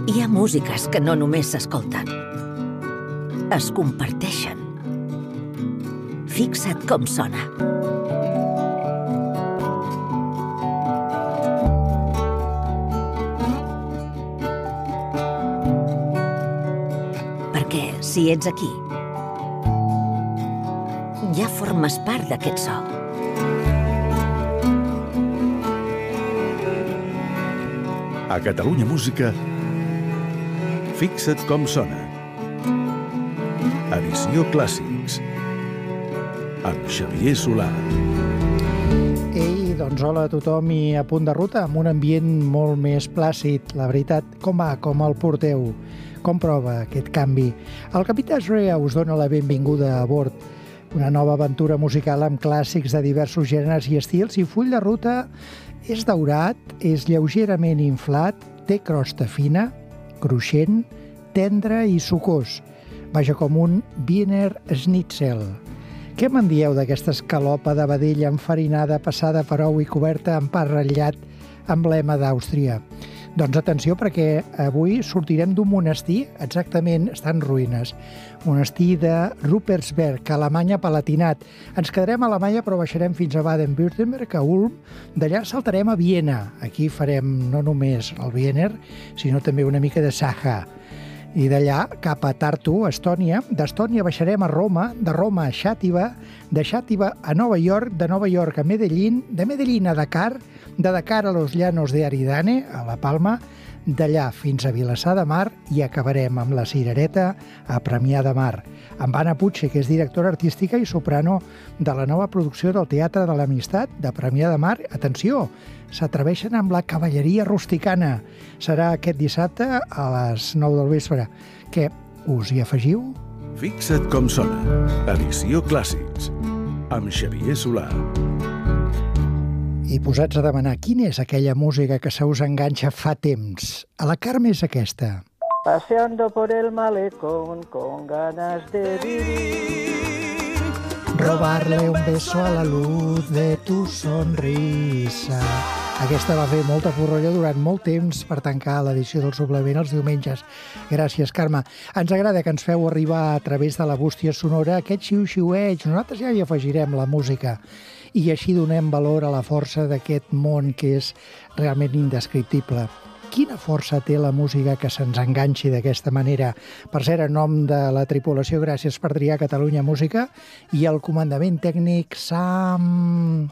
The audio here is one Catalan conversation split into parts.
Hi ha músiques que no només s'escolten, es comparteixen. Fixa't com sona. Perquè si ets aquí, ja formes part d'aquest so. A Catalunya Música, Fixa't com sona. Edició Clàssics. Amb Xavier Solà. Ei, doncs hola a tothom i a punt de ruta, amb un ambient molt més plàcid. La veritat, com va? Com el porteu? Com prova aquest canvi? El capità Shrea us dona la benvinguda a bord. Una nova aventura musical amb clàssics de diversos gèneres i estils, i full de ruta és daurat, és lleugerament inflat, té crosta fina, cruixent, tendre i sucós. Vaja, com un Wiener Schnitzel. Què me'n dieu d'aquesta escalopa de vedella enfarinada passada per ou i coberta amb pa ratllat, emblema d'Àustria? Doncs atenció, perquè avui sortirem d'un monestir, exactament, està en ruïnes. Monestir de Ruppersberg, Alemanya Palatinat. Ens quedarem a Alemanya, però baixarem fins a Baden-Württemberg, a Ulm. D'allà saltarem a Viena. Aquí farem no només el Wiener, sinó també una mica de Saja. I d'allà cap a Tartu, Estònia. D'Estònia baixarem a Roma, de Roma a Xàtiva, de Xàtiva a Nova York, de Nova York a Medellín, de Medellín a Dakar, de Dakar a los Llanos de Aridane, a La Palma, d'allà fins a Vilassar de Mar i acabarem amb la cirereta a Premià de Mar. Amb Anna Puig, que és directora artística i soprano de la nova producció del Teatre de l'Amistat de Premià de Mar. Atenció, s'atreveixen amb la cavalleria rusticana. Serà aquest dissabte a les 9 del vespre. Què, us hi afegiu? Fixa't com sona. Edició Clàssics. Amb Xavier Solà. I posats a demanar quina és aquella música que se us enganxa fa temps. A la Carme és aquesta. Paseando por el malecón con ganas de vivir. Robarle un beso a la luz de tu sonrisa. Aquesta va fer molta porrolla durant molt temps per tancar l'edició del suplement els diumenges. Gràcies, Carme. Ens agrada que ens feu arribar a través de la bústia sonora aquest xiu-xiueig. Nosaltres ja hi afegirem la música. I així donem valor a la força d'aquest món que és realment indescriptible. Quina força té la música que se'ns enganxi d'aquesta manera? Per cert, en nom de la tripulació, gràcies per triar Catalunya Música i el comandament tècnic Sam...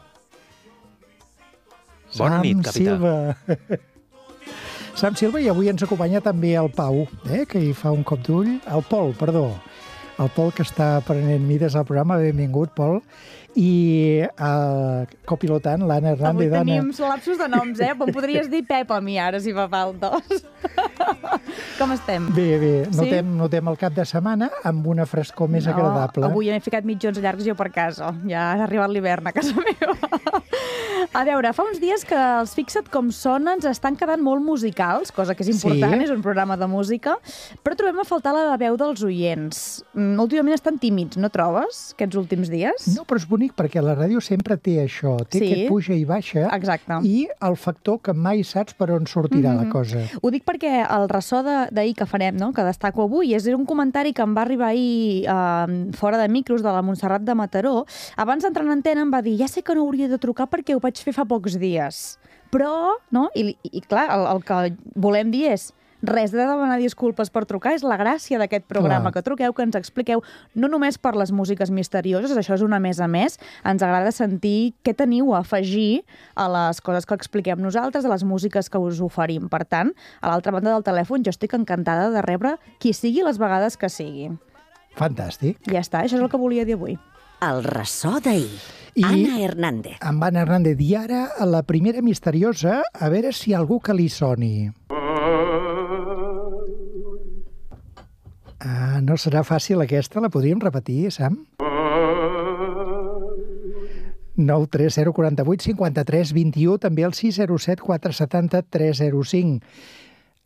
Bona nit, capità. Silva. Sam Silva, i avui ens acompanya també el Pau, que hi fa un cop d'ull. El Pol, perdó. El Pol, que està prenent mides al programa. Benvingut, Pol. I el copilotant, l'Anna Hernández. Avui tenim lapsos de noms, Em podries dir Pep a mi ara, si fa falta. Com estem? Bé. Sí? Notem el cap de setmana amb una frescor més agradable. Avui m'he ficat mitjons llargs jo per casa. Ja ha arribat l'hivern a casa meva. A veure, fa uns dies que els Fixa't com sona ens estan quedant molt musicals, cosa que és important, sí. És un programa de música, però trobem a faltar la veu dels oients. Últimament estan tímids, no trobes, aquests últims dies? No, però és bonic, perquè la ràdio sempre té això, té aquest puja i baixa. Exacte. I el factor que mai saps per on sortirà la cosa. Ho dic perquè el ressò d'ahir que farem, no? Que destaco avui, és un comentari que em va arribar ahir fora de micros de la Montserrat de Mataró. Abans d'entrar en antena em va dir, ja sé que no hauria de trucar perquè ho vaig fer fa pocs dies. Però, no? I clar, el que volem dir és res de demanar disculpes per trucar, és la gràcia d'aquest programa, que truqueu, que ens expliqueu, no només per les músiques misterioses, això és una més a més, ens agrada sentir què teniu a afegir a les coses que expliquem nosaltres, a les músiques que us oferim. Per tant, a l'altra banda del telèfon, jo estic encantada de rebre qui sigui les vegades que sigui. Fantàstic. Ja està, això és el que volia dir avui. El ressò d'ahir. Anna Hernández. Amb Anna Hernández. I ara, a la primera misteriosa, a veure si hi ha algú que li soni. No serà fàcil aquesta, la podríem repetir, Sam? 93048 53 21, també el 607 470 305.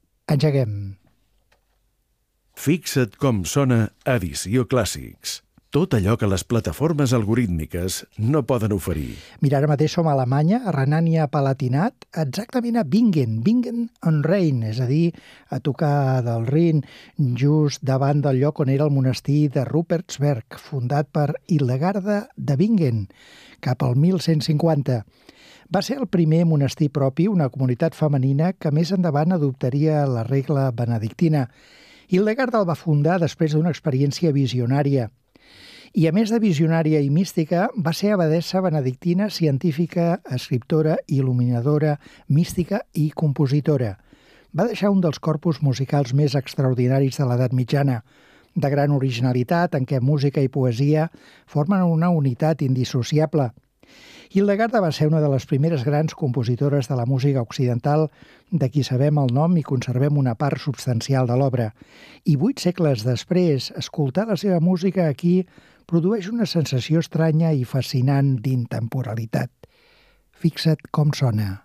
Engeguem. Fixa't com sona Edició Clàssics. tot allò que les plataformes algorítmiques no poden oferir. Mira, ara mateix som a Alemanya, a Renània-Palatinat, exactament a Bingen on Rhein, és a dir, a tocar del Rin, just davant del lloc on era el monestir de Rupertsberg, fundat per Hildegarda de Bingen, cap al 1150. Va ser el primer monestir propi, una comunitat femenina que més endavant adoptaria la regla benedictina. Hildegarda el va fundar després d'una experiència visionària. I a més de visionària i mística, va ser abadessa benedictina, científica, escriptora, il·luminadora, mística i compositora. Va deixar un dels corpus musicals més extraordinaris de l'edat mitjana, de gran originalitat, en què música i poesia formen una unitat indissociable. Hildegarda va ser una de les primeres grans compositores de la música occidental, de qui sabem el nom i conservem una part substancial de l'obra. I 8 segles després, escoltar la seva música aquí produeix una sensació estranya i fascinant d'intemporalitat. Fixa't com sona.